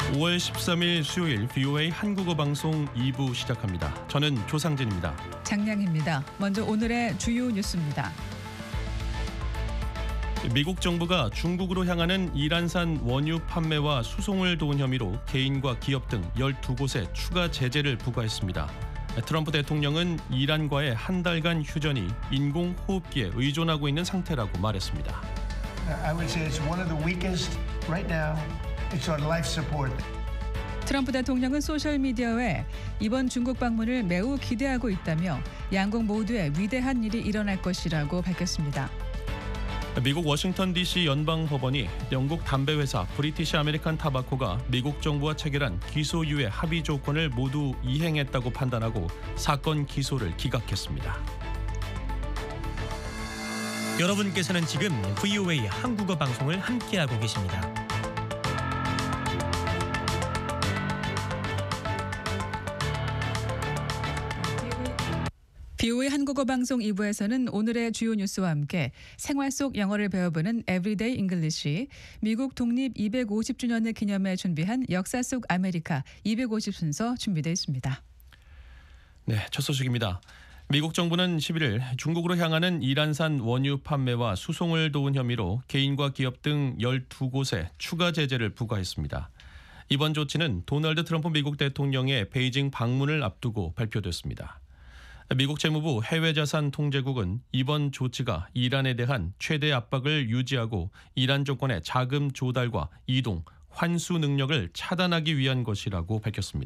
5월 13일 수요일 VOA 한국어 방송 2부 시작합니다. 저는 조상진입니다. 장량입니다. 먼저 오늘의 주요 뉴스입니다. 미국 정부가 중국으로 향하는 이란산 원유 판매와 수송을 도운 혐의로 개인과 기업 등 12곳에 추가 제재를 부과했습니다. 트럼프 대통령은 이란과의 한 달간 휴전이 인공호흡기에 의존하고 있는 상태라고 말했습니다. I would say it's one of the weakest right now. It's on life support. 트럼프 대통령은 소셜미디어에 이번 중국 방문을 매우 기대하고 있다며 양국 모두에 위대한 일이 일어날 것이라고 밝혔습니다. 미국 워싱턴 DC 연방법원이 영국 담배 회사 브리티시 아메리칸 타바코가 미국 정부와 체결한 기소유예 합의 조건을 모두 이행했다고 판단하고 사건 기소를 기각했습니다. 여러분께서는 지금 VOA 한국어 방송을 함께하고 계십니다. VOA 한국어 방송 2부에서는 오늘의 주요 뉴스와 함께 생활 속 영어를 배워보는 Everyday English, 미국 독립 250주년을 기념해 준비한 역사 속 아메리카 250 순서 준비되어 있습니다. 네, 첫 소식입니다. 미국 정부는 11일 중국으로 향하는 이란산 원유 판매와 수송을 도운 혐의로 개인과 기업 등 12곳에 추가 제재를 부과했습니다. 이번 조치는 도널드 트럼프 미국 대통령의 베이징 방문을 앞두고 발표됐습니다. 미국 재무부 해외자산 통제국은 이번 조치가 이란에 대한 최대 압박을 유지하고 이란 정권의 자금 조달과 이동, 환수 능력을 차단하기 위한 것이라고 밝혔습니다.